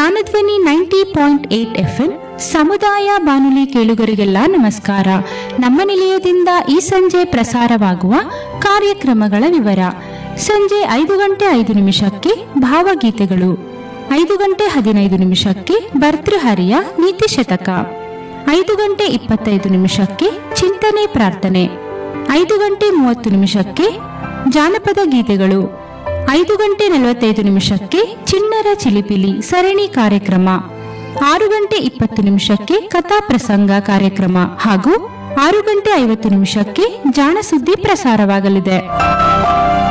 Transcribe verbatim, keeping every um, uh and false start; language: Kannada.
Jnanadhwani ninety point eight FM ಸಮುದಾಯ ಬಾನುಲಿ ಕೇಳುಗರಿಗೆಲ್ಲ ನಮಸ್ಕಾರ. ನಮ್ಮ ನಿಲಯದಿಂದ ಈ ಸಂಜೆ ಪ್ರಸಾರವಾಗುವ ಕಾರ್ಯಕ್ರಮಗಳ ವಿವರ. ಸಂಜೆ ಐದು ಗಂಟೆ ಐದು ನಿಮಿಷಕ್ಕೆ ಭಾವಗೀತೆಗಳು, ಐದು ಗಂಟೆ ಹದಿನೈದು ನಿಮಿಷಕ್ಕೆ ಭರ್ತೃಹರಿಯ ನೀತಿ ಶತಕ, ಐದು ಗಂಟೆ ಇಪ್ಪತ್ತೈದು ನಿಮಿಷಕ್ಕೆ ಚಿಂತನೆ ಪ್ರಾರ್ಥನೆ, ಐದು ಗಂಟೆ ಮೂವತ್ತು ನಿಮಿಷಕ್ಕೆ ಜಾನಪದ ಗೀತೆಗಳು, ಐದು ಗಂಟೆ ನಲವತ್ತೈದು ನಿಮಿಷಕ್ಕೆ ಚಿಣ್ಣರ ಚಿಲಿಪಿಲಿ ಸರಣಿ ಕಾರ್ಯಕ್ರಮ, ಆರು ಗಂಟೆ ಇಪ್ಪತ್ತು ನಿಮಿಷಕ್ಕೆ ಕಥಾ ಪ್ರಸಂಗ ಕಾರ್ಯಕ್ರಮ ಹಾಗೂ ಆರು ಗಂಟೆ ಐವತ್ತು ನಿಮಿಷಕ್ಕೆ ಜಾಣ ಸುದ್ದಿ ಪ್ರಸಾರವಾಗಲಿದೆ.